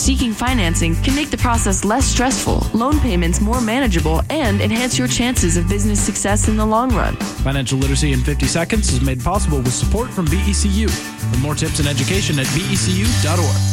seeking financing can make the process less stressful, loan payments more manageable, and enhance your chances of business success in the long run. Financial Literacy in 50 Seconds is made possible with support from VECU. For more tips and education at VECU.org.